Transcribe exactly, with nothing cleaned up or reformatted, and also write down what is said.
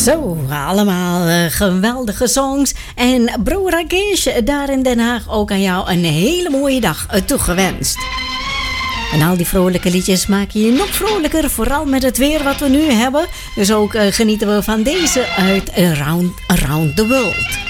Zo, allemaal uh, geweldige songs. En Bro Rakesh, daar in Den Haag ook aan jou een hele mooie dag uh, toegewenst. En al die vrolijke liedjes maken je nog vrolijker, vooral met het weer wat we nu hebben. Dus ook uh, genieten we van deze uit Around, Around the World.